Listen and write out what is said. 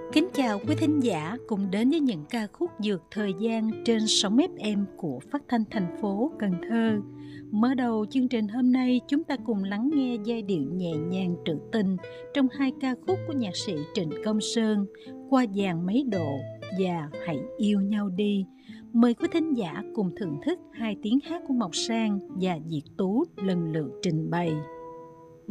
Kính chào quý thính giả cùng đến với những ca khúc dược thời gian trên sóng FM của Phát thanh thành phố Cần Thơ. Mở đầu chương trình hôm nay, chúng ta cùng lắng nghe giai điệu nhẹ nhàng trữ tình trong hai ca khúc của nhạc sĩ Trịnh Công Sơn, Qua Vàng Mấy Độ và Hãy Yêu Nhau Đi. Mời quý thính giả cùng thưởng thức hai tiếng hát của Mộc Sang và Diệt Tú lần lượt trình bày.